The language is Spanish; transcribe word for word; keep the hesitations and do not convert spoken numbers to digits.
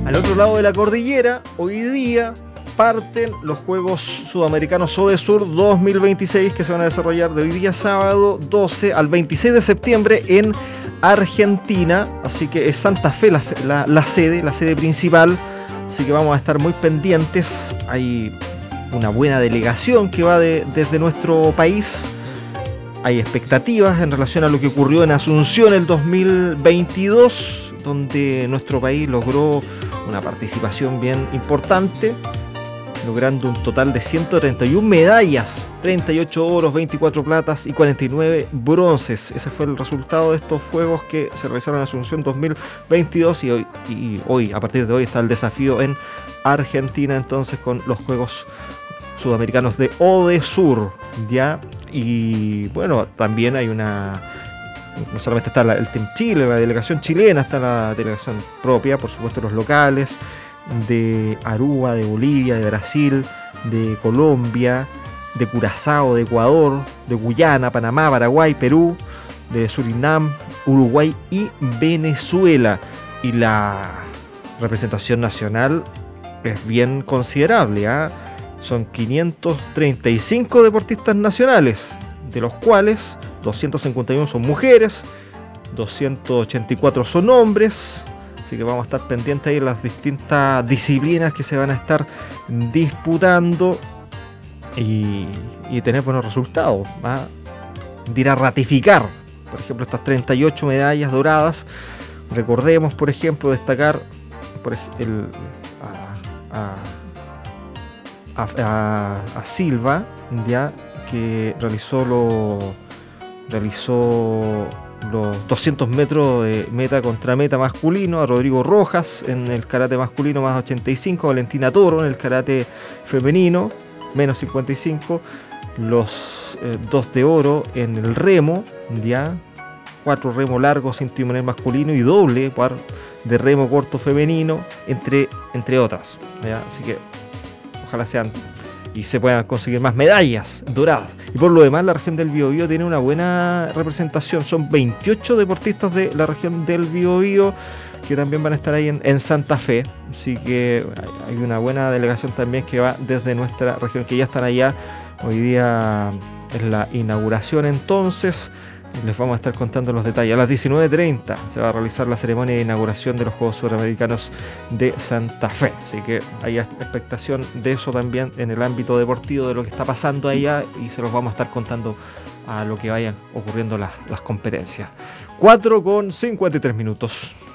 Al otro lado de la cordillera, hoy día parten los Juegos Sudamericanos SODESUR dos mil veintiséis, que se van a desarrollar de hoy día sábado doce al veintiséis de septiembre en Argentina. Así que es Santa Fe la, la, la sede, la sede principal. Así que vamos a estar muy pendientes. Hay una buena delegación que va de, desde nuestro país. Hay expectativas en relación a lo que ocurrió en Asunción el dos mil veintidós, donde nuestro país logró una participación bien importante, logrando un total de ciento treinta y una medallas, treinta y ocho oros, veinticuatro platas y cuarenta y nueve bronces. Ese fue el resultado de estos juegos que se realizaron en Asunción dos mil veintidós, y hoy, y hoy, a partir de hoy, está el desafío en Argentina, entonces, con los Juegos Sudamericanos de ODESUR, ¿ya? Y bueno, también hay una... no solamente está la, el Team Chile, la delegación chilena, está la delegación propia, por supuesto los locales, de Aruba, de Bolivia, de Brasil, de Colombia, de Curazao, de Ecuador, de Guyana, Panamá, Paraguay, Perú, de Surinam, Uruguay y Venezuela. Y la representación nacional es bien considerable, ¿eh? Son quinientos treinta y cinco deportistas nacionales, de los cuales doscientos cincuenta y uno son mujeres, doscientos ochenta y cuatro son hombres. Así que vamos a estar pendientes ahí en las distintas disciplinas que se van a estar disputando y, y tener buenos resultados. Va a ir a ratificar, por ejemplo, estas treinta y ocho medallas doradas. Recordemos, por ejemplo, destacar por el, a, a, a, a Silva, ya, que realizó lo realizó los doscientos metros de meta contra meta masculino, a Rodrigo Rojas en el karate masculino más ochenta y cinco, Valentina Toro en el karate femenino menos cincuenta y cinco, los eh, dos de oro en el remo, ya, cuatro remo largos sin timonel masculino y doble par de remo corto femenino, entre, entre otras, ¿ya? Así que ojalá sean y se puedan conseguir más medallas doradas. Y por lo demás, la región del Biobío tiene una buena representación. Son veintiocho deportistas de la región del Biobío que también van a estar ahí en, en Santa Fe. Así que hay una buena delegación también que va desde nuestra región, que ya están allá. Hoy día es la inauguración, entonces les vamos a estar contando los detalles. A las diecinueve treinta se va a realizar la ceremonia de inauguración de los Juegos Suramericanos de Santa Fe. Así que hay expectación de eso también en el ámbito deportivo, de lo que está pasando allá, y se los vamos a estar contando a lo que vayan ocurriendo las, las competencias. cuatro con cincuenta y tres minutos.